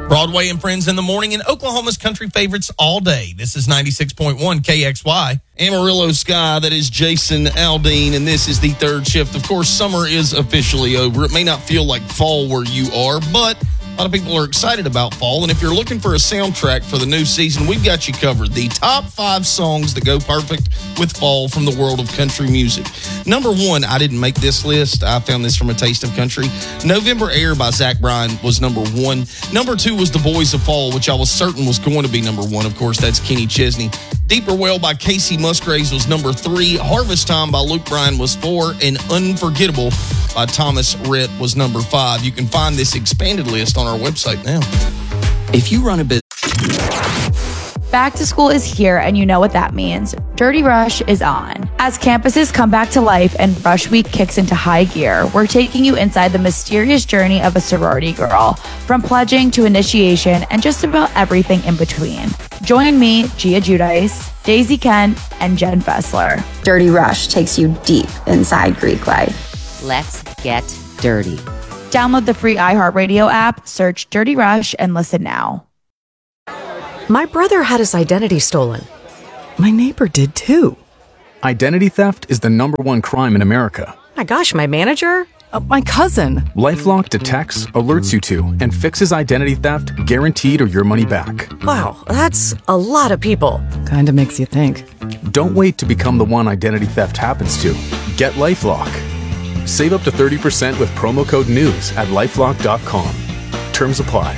Broadway and Friends in the morning and Oklahoma's country favorites all day. This is 96.1 KXY. Amarillo Sky, that is Jason Aldean, and this is the third shift. Of course, summer is officially over. It may not feel like fall where you are, but a lot of people are excited about fall, and if you're looking for a soundtrack for the new season, we've got you covered. The top 5 songs that go perfect with fall from the world of country music. Number 1, I didn't make this list. I found this from A Taste of Country. November Air by Zach Bryan was number 1. Number 2 was The Boys of Fall, which I was certain was going to be number 1. Of course, that's Kenny Chesney. Deeper Well by Casey Musgraves was number 3. Harvest Time by Luke Bryan was 4. And Unforgettable by Thomas Rhett was number 5. You can find this expanded list on our website now. If you run a business... Back to school is here, and you know what that means. Dirty Rush is on. As campuses come back to life and Rush Week kicks into high gear, we're taking you inside the mysterious journey of a sorority girl, from pledging to initiation and just about everything in between. Join me, Gia Giudice, Daisy Kent, and Jen Fessler. Dirty Rush takes you deep inside Greek life. Let's get dirty. Download the free iHeartRadio app, search Dirty Rush, and listen now. My brother had his identity stolen. My neighbor did too. Identity theft is the #1 crime in America. My gosh, my manager? My cousin. LifeLock detects, alerts you to, and fixes identity theft guaranteed or your money back. Wow, that's a lot of people. Kinda makes you think. Don't wait to become the one identity theft happens to. Get LifeLock. Save up to 30% with promo code NEWS at LifeLock.com. Terms apply.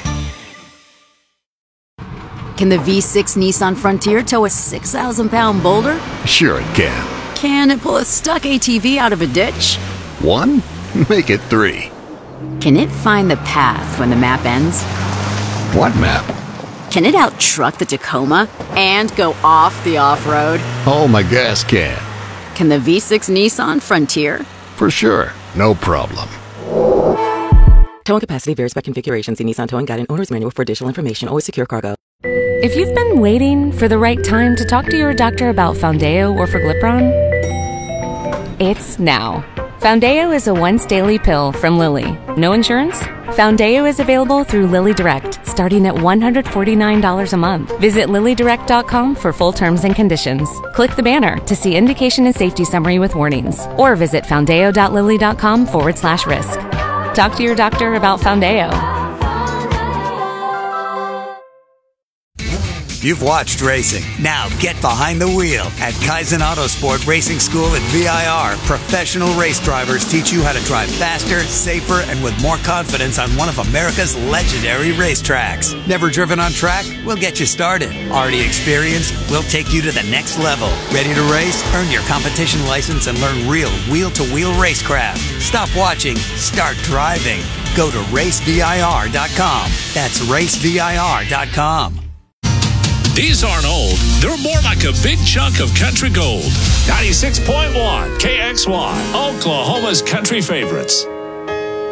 Can the V6 Nissan Frontier tow a 6,000-pound boulder? Sure it can. Can it pull a stuck ATV out of a ditch? 1? Make it 3. Can it find the path when the map ends? What map? Can it out-truck the Tacoma and go off the off-road? Oh, my gas can. Can the V6 Nissan Frontier? For sure. No problem. Towing capacity varies by configuration. See Nissan Towing Guide and Owner's Manual for additional information. Always secure cargo. If you've been waiting for the right time to talk to your doctor about Foundeo or Forglipron, it's now. Foundeo is a once-daily pill from Lilly. No insurance? Foundeo is available through Lilly Direct, starting at $149 a month. Visit LillyDirect.com for full terms and conditions. Click the banner to see indication and safety summary with warnings, or visit foundeo.lilly.com/risk. Talk to your doctor about Foundeo. You've watched racing. Now get behind the wheel. At Kaizen Autosport Racing School at VIR, professional race drivers teach you how to drive faster, safer, and with more confidence on one of America's legendary racetracks. Never driven on track? We'll get you started. Already experienced? We'll take you to the next level. Ready to race? Earn your competition license and learn real wheel-to-wheel racecraft. Stop watching. Start driving. Go to racevir.com. That's racevir.com. These aren't old. They're more like a big chunk of country gold. 96.1 KXY, Oklahoma's country favorites.